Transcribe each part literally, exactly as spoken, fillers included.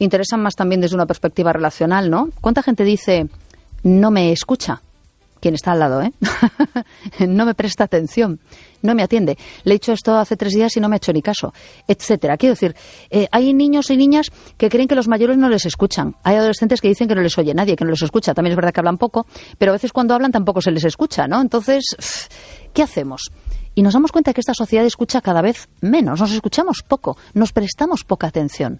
interesan más también desde una perspectiva relacional, ¿no? ¿Cuánta gente dice, no me escucha? Quien está al lado, ¿eh? No me presta atención, no me atiende. Le he dicho esto hace tres días y no me ha hecho ni caso, etcétera. Quiero decir, eh, hay niños y niñas que creen que los mayores no les escuchan. Hay adolescentes que dicen que no les oye nadie, que no les escucha. También es verdad que hablan poco, pero a veces cuando hablan tampoco se les escucha, ¿no? Entonces, ¿qué hacemos? Y nos damos cuenta de que esta sociedad escucha cada vez menos, nos escuchamos poco, nos prestamos poca atención.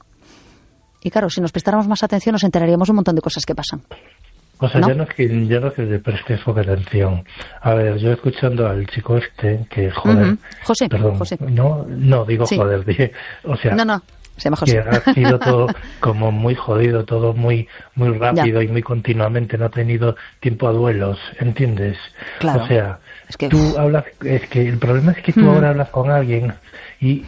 Y claro, si nos prestáramos más atención nos enteraríamos de un montón de cosas que pasan. O sea, ¿no? yo no es que yo no es que le prestes poca atención. A ver, yo escuchando al chico este, que joder... Uh-huh. José, perdón, José. No, no digo Sí. joder, dije... O sea, no, no, se llama José. que ha sido todo como muy jodido, todo muy muy rápido Ya. y muy continuamente, no ha tenido tiempo a duelos, ¿entiendes? Claro. O sea, Es que- tú hablas... Es que el problema es que tú Mm. ahora hablas con alguien y...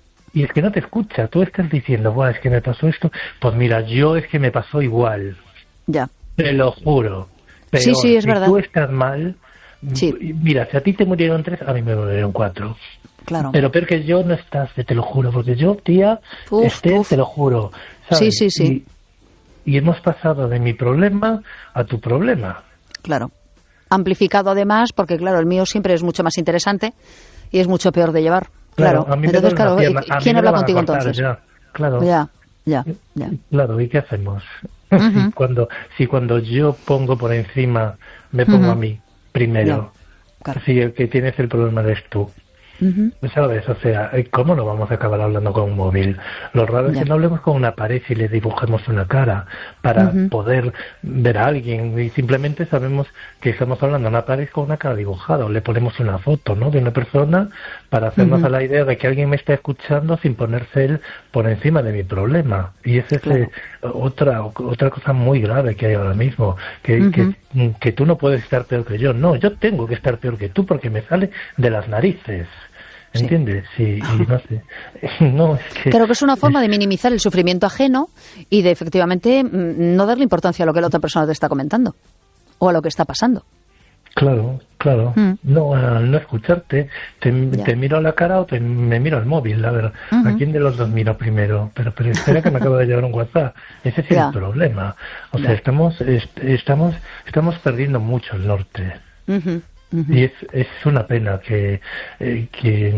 Y es que no te escucha, tú estás diciendo, Buah, es que me pasó esto, pues mira, yo es que me pasó igual. Ya. Te lo juro. Pero Sí, sí, es si verdad. tú estás mal, Sí. mira, si a ti te murieron tres, a mí me murieron cuatro. Claro. Pero peor que yo no estás, te lo juro, porque yo, tía, Uf, esté, uf. te lo juro. Sí, ¿sabes? sí, sí. Y, y hemos pasado de mi problema a tu problema. Claro. Amplificado además, porque claro, el mío siempre es mucho más interesante y es mucho peor de llevar. Claro. a mí me Entonces, duele la claro, pierna, a mí ¿quién me habla la van a contigo cortar entonces? ya, claro. Ya, ya, ya. Claro, ¿y qué hacemos? Ujú. si, cuando, si cuando yo pongo por encima, me pongo Ujú. a mí primero. Ya, claro. Si el que tienes el problema eres tú. Ujú. ¿Sabes? O sea, ¿cómo no vamos a acabar hablando con un móvil? Lo raro es Ya. que no hablemos con una pared y le dibujemos una cara para Ujú. poder ver a alguien y simplemente sabemos que estamos hablando de una pared con una cara dibujada o le ponemos una foto, ¿no?, de una persona para hacernos Ujú. a la idea de que alguien me está escuchando sin ponerse él por encima de mi problema. Y esa es Claro. eh, otra otra cosa muy grave que hay ahora mismo, que, Ujú. que, que tú no puedes estar peor que yo. No, yo tengo que estar peor que tú porque me sale de las narices. Sí. ¿Entiendes? Sí, y no sé. No, es que... Claro que es una forma de minimizar el sufrimiento ajeno y de efectivamente mm, no darle importancia a lo que la otra persona te está comentando o a lo que está pasando. Claro, claro. Mm. No, a no escucharte. Te, Ya. te miro a la cara o te, me miro al móvil. A ver, Ujú. ¿a quién de los dos miro primero? Pero, pero espera que me acaba de llegar un WhatsApp. Ese es Ya. el problema. O sea, Ya. estamos, est- estamos, estamos perdiendo mucho el norte. Ujú, ujú. Y es, es una pena que, eh, que,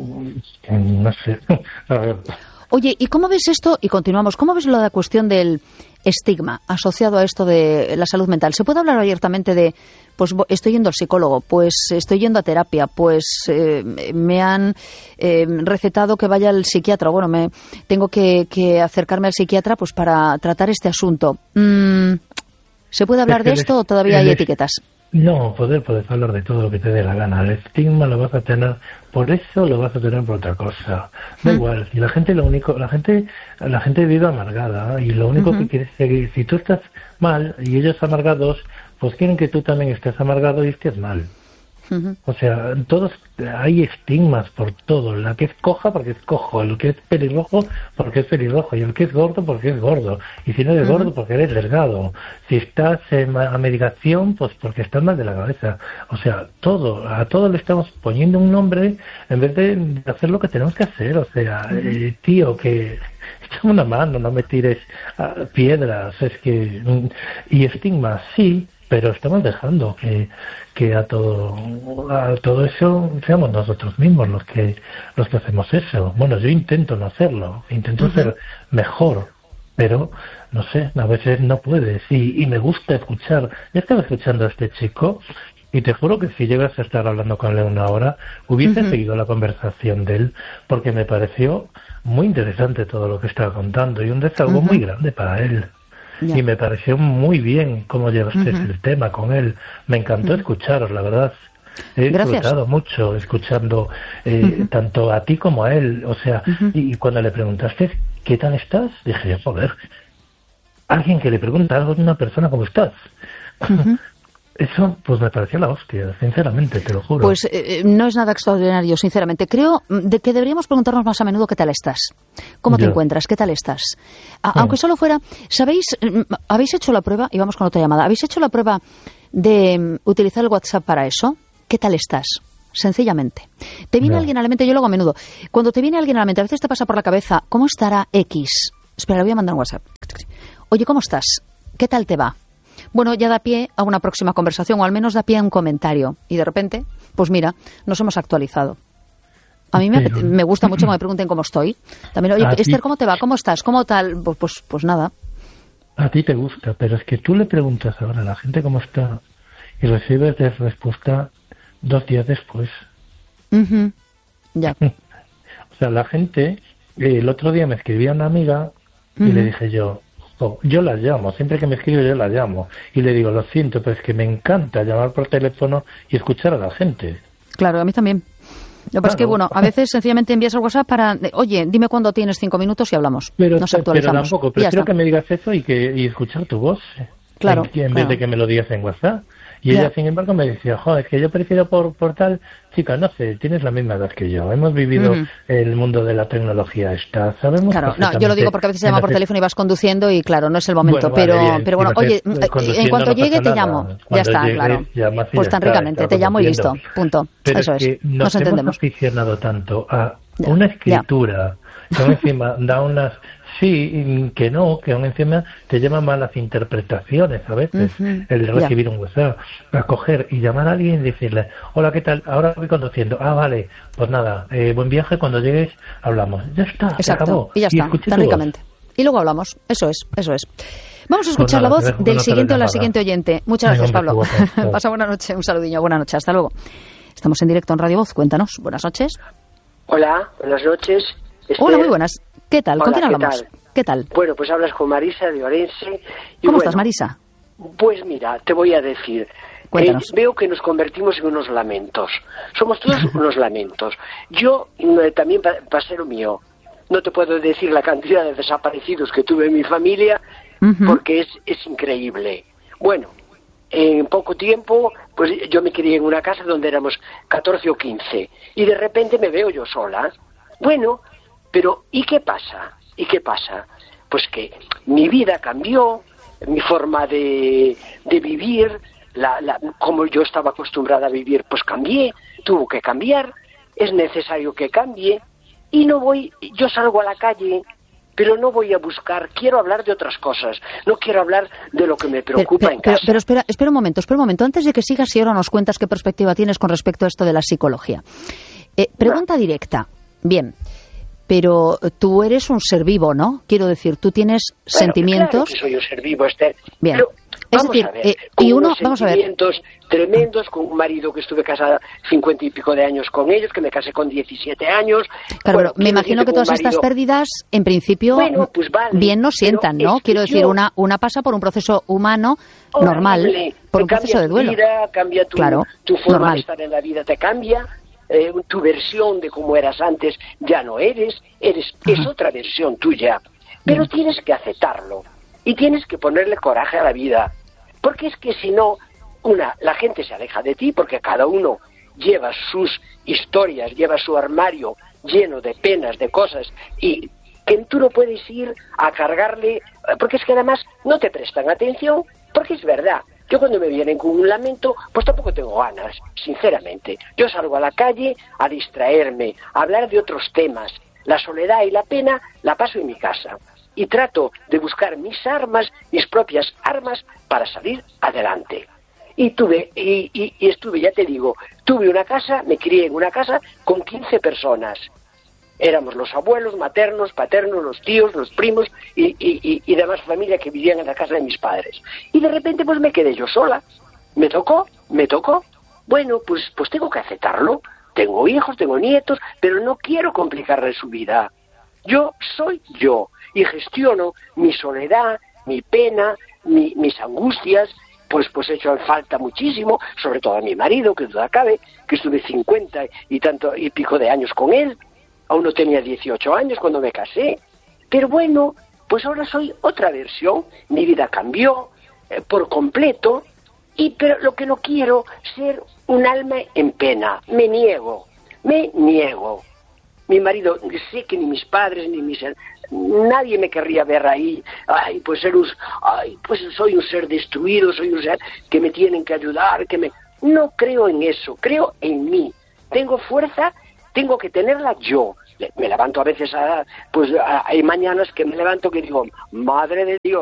que no sé. A ver. Oye, ¿y cómo ves esto? Y continuamos. ¿Cómo ves la cuestión del estigma asociado a esto de la salud mental? ¿Se puede hablar abiertamente de, pues vo- estoy yendo al psicólogo, pues estoy yendo a terapia, pues eh, me han eh, recetado que vaya al psiquiatra, bueno, me tengo que, que acercarme al psiquiatra pues para tratar este asunto? Mm, ¿Se puede hablar Es que de el esto es- o todavía el hay es- etiquetas? No, poder, puedes hablar de todo lo que te dé la gana. El estigma lo vas a tener por eso, lo vas a tener por otra cosa. Da Mm. igual. Y la gente lo único, la gente, la gente vive amargada y lo único Ujú. que quiere es seguir. Si tú estás mal y ellos amargados, pues quieren que tú también estés amargado y estés mal. Ujú. O sea, todos hay estigmas por todo. La que es coja porque es cojo, el que es pelirrojo porque es pelirrojo, y el que es gordo porque es gordo, y si no eres Ujú. gordo porque eres delgado. Si estás en ma- a medicación, pues porque estás mal de la cabeza. O sea, todo, a todo le estamos poniendo un nombre en vez de hacer lo que tenemos que hacer. O sea, eh, tío, que échame una mano, no me tires ah, piedras. Es que mm, y estigmas, sí. Pero estamos dejando que, que a todo a todo eso seamos nosotros mismos los que los que hacemos eso. Bueno, yo intento no hacerlo, intento Ujú. ser mejor, pero no sé, a veces no puedes. Y, y me gusta escuchar. Yo estaba escuchando a este chico y te juro que si llegas a estar hablando con él una hora, hubiese Ujú. seguido la conversación de él, porque me pareció muy interesante todo lo que estaba contando y un desahogo Ujú. muy grande para él. Ya. Y me pareció muy bien cómo llevaste Ujú. el tema con él. Me encantó Ujú. escucharos, la verdad. He Gracias. disfrutado mucho escuchando eh, Ujú. tanto a ti como a él. O sea, Ujú. y, y cuando le preguntaste, ¿qué tal estás? Dije, joder, alguien que le pregunta algo de una persona, ¿cómo estás? Ujú. Eso, pues me pareció la hostia, sinceramente, te lo juro. Pues eh, no es nada extraordinario, sinceramente. Creo mm, de que deberíamos preguntarnos más a menudo qué tal estás, cómo te Ya. encuentras, qué tal estás. A- Mm. Aunque solo fuera, ¿sabéis? Mm, ¿Habéis hecho la prueba? Y vamos con otra llamada. ¿Habéis hecho la prueba de mm, utilizar el WhatsApp para eso? ¿Qué tal estás? Sencillamente. Te viene No. alguien a la mente, yo lo hago a menudo. Cuando te viene alguien a la mente, a veces te pasa por la cabeza, ¿cómo estará X? Espera, le voy a mandar un WhatsApp. Oye, ¿cómo estás? ¿Qué tal te va? Bueno, ya da pie a una próxima conversación, o al menos da pie a un comentario. Y de repente, pues mira, nos hemos actualizado. A mí me, Pero... me gusta mucho que me pregunten cómo estoy. También, oye, Esther, ti... ¿cómo te va? ¿Cómo estás? ¿Cómo tal? Pues, pues, pues nada. A ti te gusta, pero es que tú le preguntas ahora a la gente cómo está y recibes de respuesta dos días después. Uh-huh. Ya. O sea, la gente, eh, el otro día me escribía una amiga y uh-huh. le dije yo, oh, yo la llamo, siempre que me escribe yo la llamo. Y le digo, lo siento, pero es que me encanta llamar por teléfono y escuchar a la gente. Claro, a mí también. Lo que pasa es que, bueno, a veces sencillamente envías el WhatsApp para, oye, dime cuándo tienes cinco minutos y hablamos. Pero, Nos actualizamos. Pero tampoco, prefiero que me digas eso y que y escuchar tu voz. Claro. En, en claro. vez de que me lo digas en WhatsApp. Y ya. ella, sin embargo, me decía, joder, es que yo prefiero por, por tal... Chica, no sé, tienes la misma edad que yo. Hemos vivido uh-huh. el mundo de la tecnología esta. Sabemos Claro, no, yo lo digo porque a veces se llama por teléfono y vas conduciendo y, claro, no es el momento. Bueno, vale, pero, bien, pero bueno, oye, en cuanto no llegue te llamo. Cuando ya está, llegues, claro. Pues tan ricamente, te llamo y listo. Punto. Pero Eso es. Que es. nos, nos entendemos. Hemos aficionado tanto a ya. una escritura que aún encima da unas... Sí, que no, que aún encima te llevan malas interpretaciones a veces, uh-huh. el de recibir yeah. un WhatsApp, a coger y llamar a alguien y decirle, hola, ¿qué tal? Ahora voy conduciendo. Ah, vale, pues nada, eh, buen viaje, cuando llegues hablamos. Ya está, Exacto. se acabó. Y ya está, y tan ricamente. Y luego hablamos, eso es, eso es. Vamos a escuchar pues nada, la voz del siguiente o la siguiente oyente. Muchas gracias, Pablo. Pasa buena noche, un saludillo, buena noche, hasta luego. Estamos en directo en Radio Voz, cuéntanos, buenas noches. Hola, buenas noches. Esther. Hola, muy buenas. ¿Qué tal? Hola, ¿Con quién ¿qué hablamos? Tal? ¿Qué tal? Bueno, pues hablas con Marisa de Orense. Y ¿Cómo bueno, estás, Marisa? Pues mira, te voy a decir. Eh, veo que nos convertimos en unos lamentos. Somos todos unos lamentos. Yo eh, también para pa ser lo mío. No te puedo decir la cantidad de desaparecidos que tuve en mi familia, uh-huh. porque es, es increíble. Bueno, en poco tiempo, pues yo me crié en una casa donde éramos catorce o quince. Y de repente me veo yo sola. Bueno, pero ¿y qué pasa? ¿Y qué pasa? Pues que mi vida cambió, mi forma de, de vivir, la, la, como yo estaba acostumbrada a vivir, pues cambié, tuvo que cambiar, es necesario que cambie, y no voy, yo salgo a la calle, pero no voy a buscar, quiero hablar de otras cosas, no quiero hablar de lo que me preocupa pero, pero, en casa. Pero, pero espera, espera un momento, espera un momento, antes de que sigas y ahora nos cuentas qué perspectiva tienes con respecto a esto de la psicología. Eh, pregunta no. directa, bien. Pero tú eres un ser vivo, ¿no? Quiero decir, tú tienes bueno, sentimientos... Claro que soy un ser vivo, Esther. Bien. Pero, es decir, a ver, eh, con y uno, unos vamos a ver... sentimientos tremendos, con un marido que estuve casada cincuenta y pico de años con ellos, que me casé con diecisiete años... Claro, bueno, pero me imagino que todas marido... estas pérdidas, en principio, bueno, pues vale, bien nos sientan, ¿no? Quiero decir, yo... una, una pasa por un proceso humano horrible, normal, por un proceso de duelo. Tu vida, cambia tu, claro, tu forma normal. de estar en la vida, te cambia... Eh, tu versión de cómo eras antes ya no eres, eres es otra versión tuya, pero Bien. tienes que aceptarlo y tienes que ponerle coraje a la vida, porque es que si no, una, la gente se aleja de ti porque cada uno lleva sus historias, lleva su armario lleno de penas, de cosas, y que tú no puedes ir a cargarle, porque es que además no te prestan atención, porque es verdad. Yo cuando me vienen con un lamento, pues tampoco tengo ganas, sinceramente. Yo salgo a la calle a distraerme, a hablar de otros temas. La soledad y la pena la paso en mi casa. Y trato de buscar mis armas, mis propias armas, para salir adelante. Y tuve, y, y, y estuve, ya te digo, tuve una casa, me crié en una casa con quince personas. Éramos los abuelos, maternos, paternos, los tíos, los primos y, y, y, y demás familia que vivían en la casa de mis padres. Y de repente pues me quedé yo sola. Me tocó, me tocó. Bueno, pues, pues tengo que aceptarlo. Tengo hijos, tengo nietos, pero no quiero complicarle su vida. Yo soy yo y gestiono mi soledad, mi pena, mi, mis angustias. Pues pues he hecho falta muchísimo, sobre todo a mi marido, que duda cabe, que estuve cincuenta y tanto y pico de años con él. Aún no tenía dieciocho años cuando me casé. Pero bueno, pues ahora soy otra versión. Mi vida cambió eh, por completo. Y pero lo que no quiero ser un alma en pena. Me niego. Me niego. Mi marido, sé que ni mis padres, ni mis... Nadie me querría ver ahí. Ay, pues ser un... Ay, pues soy un ser destruido, soy un ser que me tienen que ayudar, que me... No creo en eso. Creo en mí. Tengo fuerza... Tengo que tenerla yo. Me levanto a veces, a, pues a, hay mañanas que me levanto que digo, madre de Dios,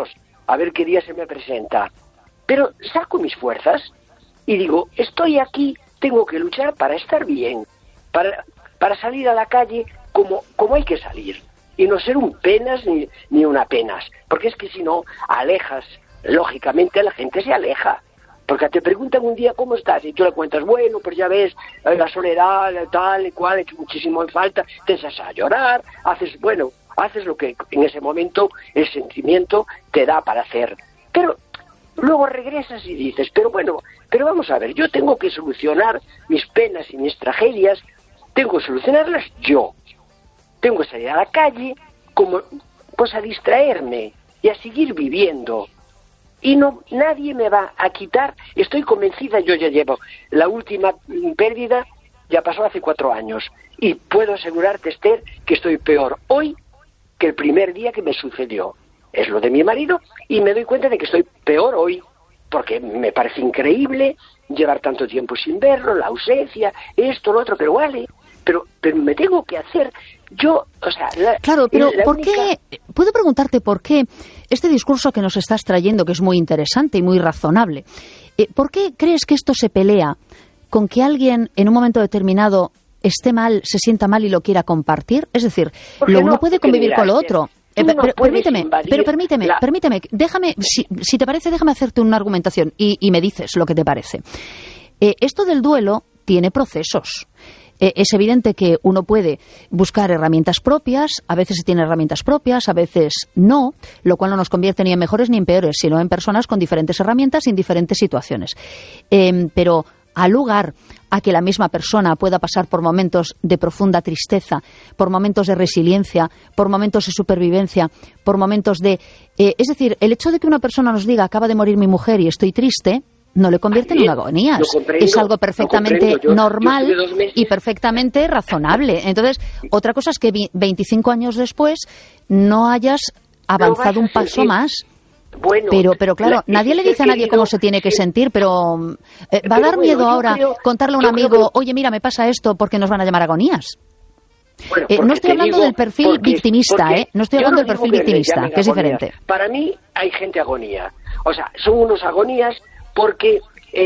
a ver qué día se me presenta. Pero saco mis fuerzas y digo, estoy aquí, tengo que luchar para estar bien, para, para salir a la calle como, como hay que salir, y no ser un penas ni, ni una penas, porque es que si no, alejas, lógicamente la gente se aleja, porque te preguntan un día cómo estás, y tú le cuentas, bueno, pues ya ves, la soledad, tal y cual, he hecho muchísimo en falta, te echas a llorar, haces, bueno, haces lo que en ese momento el sentimiento te da para hacer, pero luego regresas y dices, pero bueno, pero vamos a ver, yo tengo que solucionar mis penas y mis tragedias, tengo que solucionarlas yo. Tengo que salir a la calle, como, pues a distraerme y a seguir viviendo. Y no, nadie me va a quitar, estoy convencida, yo ya llevo la última pérdida, ya pasó hace cuatro años. Y puedo asegurarte, Esther, que estoy peor hoy que el primer día que me sucedió. Es lo de mi marido, y me doy cuenta de que estoy peor hoy, porque me parece increíble llevar tanto tiempo sin verlo, la ausencia, esto, lo otro, pero vale, pero, pero me tengo que hacer, yo, o sea... La, claro, pero la ¿por única... qué? Puedo preguntarte por qué este discurso que nos estás trayendo, que es muy interesante y muy razonable, eh, ¿por qué crees que esto se pelea con que alguien en un momento determinado esté mal, se sienta mal y lo quiera compartir? Es decir, lo uno no, puede convivir mira, con lo otro. Eh, no pero, permíteme, pero permíteme, la... permíteme, déjame, si, si te parece, déjame hacerte una argumentación y, y me dices lo que te parece. Eh, esto del duelo tiene procesos. Eh, es evidente que uno puede buscar herramientas propias, a veces se tienen herramientas propias, a veces no, lo cual no nos convierte ni en mejores ni en peores, sino en personas con diferentes herramientas y en diferentes situaciones. Eh, pero al lugar a que la misma persona pueda pasar por momentos de profunda tristeza, por momentos de resiliencia, por momentos de supervivencia, por momentos de... Eh, es decir, el hecho de que una persona nos diga acaba de morir mi mujer y estoy triste, no le convierte en una agonía. Es algo perfectamente yo, normal yo y perfectamente razonable. Entonces, otra cosa es que veinticinco años después no hayas avanzado un paso más. Bueno, pero, pero claro, la, nadie le dice a nadie cómo se tiene que sí. sentir, pero eh, ¿va a dar bueno, miedo ahora creo, contarle a un amigo, que... oye, mira, me pasa esto porque nos van a llamar agonías? Bueno, eh, no estoy hablando digo, del perfil porque, victimista, porque ¿eh? No estoy hablando no del perfil victimista, que es agonías. Diferente. Para mí hay gente agonía. O sea, son unos agonías porque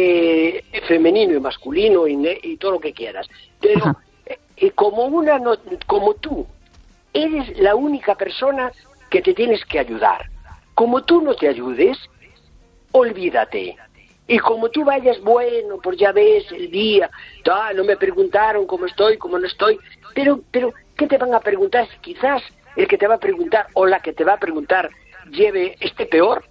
eh, femenino y masculino y, y todo lo que quieras. Pero eh, como una no, como tú eres la única persona que te tienes que ayudar. Como tú no te ayudes, olvídate. Y como tú vayas, bueno, pues ya ves el día, ah, no me preguntaron cómo estoy, cómo no estoy, pero, pero, ¿qué te van a preguntar? Quizás el que te va a preguntar o la que te va a preguntar lleve este peor.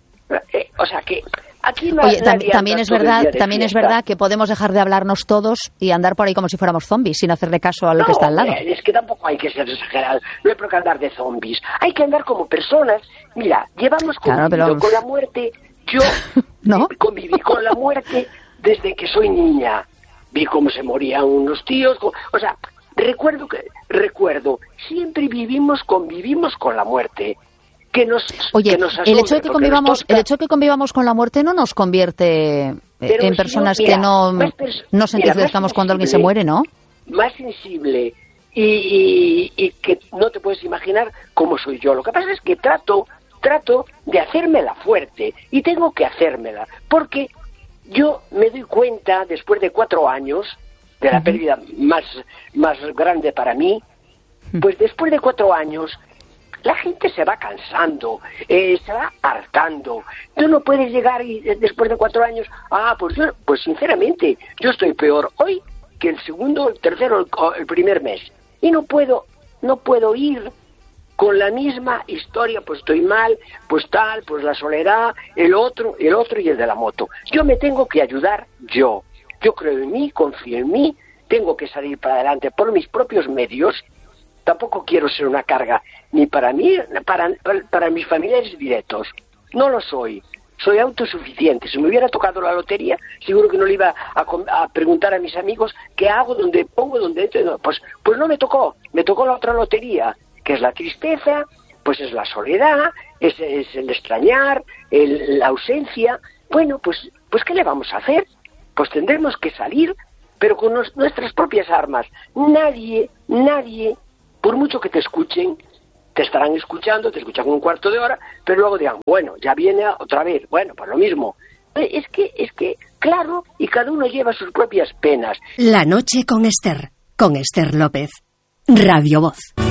Eh, o sea que aquí no Oye, tam también es verdad, también fiesta. es verdad que podemos dejar de hablarnos todos y andar por ahí como si fuéramos zombies sin hacerle caso a lo no, que está al lado. Es que tampoco hay que ser exagerado, no hay por qué andar de zombies, hay que andar como personas. Mira, llevamos convivido claro, pero... con la muerte, yo ¿no? conviví con la muerte desde que soy niña, vi cómo se morían unos tíos, o sea, recuerdo que recuerdo, siempre vivimos, convivimos con la muerte. Que nos, Oye, que nos asume, el hecho de que convivamos, el hecho de que convivamos con la muerte no nos convierte Pero en personas si no, mira, que no nos entristezcamos cuando alguien se muere, ¿no? Más sensible y, y, y que no te puedes imaginar cómo soy yo. Lo que pasa es que trato, trato de hacérmela fuerte y tengo que hacérmela porque yo me doy cuenta después de cuatro años de la uh-huh. pérdida más más grande para mí, uh-huh. pues después de cuatro años la gente se va cansando, eh, se va hartando. Tú no puedes llegar y después de cuatro años, ah, pues yo, pues sinceramente, yo estoy peor hoy que el segundo, el tercero, el, el primer mes. Y no puedo, no puedo ir con la misma historia, pues estoy mal, pues tal, pues la soledad, el otro, el otro y el de la moto. Yo me tengo que ayudar yo. Yo creo en mí, confío en mí, tengo que salir para adelante por mis propios medios. Tampoco quiero ser una carga ni para mí, para, para, para mis familiares directos. No lo soy. Soy autosuficiente. Si me hubiera tocado la lotería, seguro que no le iba a, a preguntar a mis amigos qué hago, dónde pongo, dónde entro. No, pues, pues no me tocó. Me tocó la otra lotería, que es la tristeza, pues es la soledad, es, es el extrañar, el, la ausencia. Bueno, pues, pues ¿qué le vamos a hacer? Pues tendremos que salir, pero con nos, nuestras propias armas. Nadie, nadie... por mucho que te escuchen, te estarán escuchando, te escuchan un cuarto de hora, pero luego digan, bueno, ya viene otra vez, bueno, pues lo mismo. Es que, es que, claro, y cada uno lleva sus propias penas. La noche con Ester, con Ester López. Radio Voz.